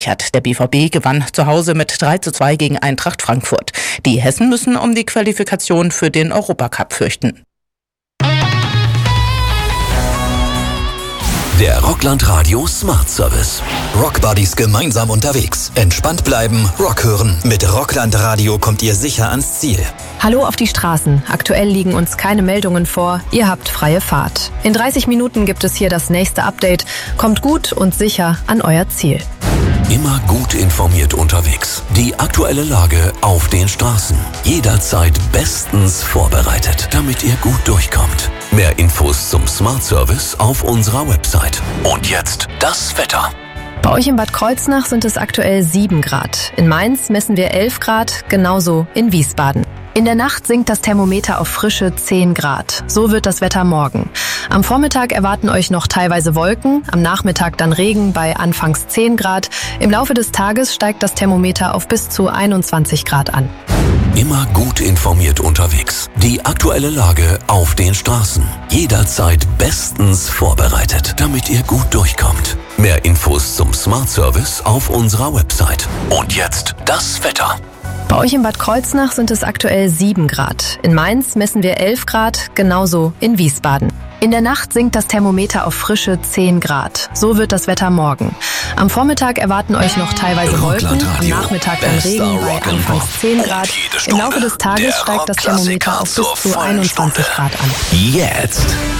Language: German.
Der BVB gewann zu Hause mit 3:2 gegen Eintracht Frankfurt. Die Hessen müssen um die Qualifikation für den Europacup fürchten. Der Rockland Radio Smart Service. Rockbuddies gemeinsam unterwegs. Entspannt bleiben, Rock hören. Mit Rockland Radio kommt ihr sicher ans Ziel. Hallo auf die Straßen. Aktuell liegen uns keine Meldungen vor. Ihr habt freie Fahrt. In 30 Minuten gibt es hier das nächste Update. Kommt gut und sicher an euer Ziel. Immer gut informiert unterwegs. Die aktuelle Lage auf den Straßen. Jederzeit bestens vorbereitet, damit ihr gut durchkommt. Mehr Infos zum Smart Service auf unserer Website. Und jetzt das Wetter. Bei euch in Bad Kreuznach sind es aktuell 7 Grad. In Mainz messen wir 11 Grad, genauso in Wiesbaden. In der Nacht sinkt das Thermometer auf frische 10 Grad. So wird das Wetter morgen. Am Vormittag erwarten euch noch teilweise Wolken, am Nachmittag dann Regen bei anfangs 10 Grad. Im Laufe des Tages steigt das Thermometer auf bis zu 21 Grad an. Immer gut informiert unterwegs. Die aktuelle Lage auf den Straßen. Jederzeit bestens vorbereitet, damit ihr gut durchkommt. Mehr Infos zum Smart Service auf unserer Website. Und jetzt das Wetter. Bei euch in Bad Kreuznach sind es aktuell 7 Grad. In Mainz messen wir 11 Grad, genauso in Wiesbaden. In der Nacht sinkt das Thermometer auf frische 10 Grad. So wird das Wetter morgen. Am Vormittag erwarten euch noch teilweise Wolken, am Nachmittag dann Regen bei anfangs 10 Grad. Im Laufe des Tages steigt das Thermometer auf bis zu 21 Grad an. Jetzt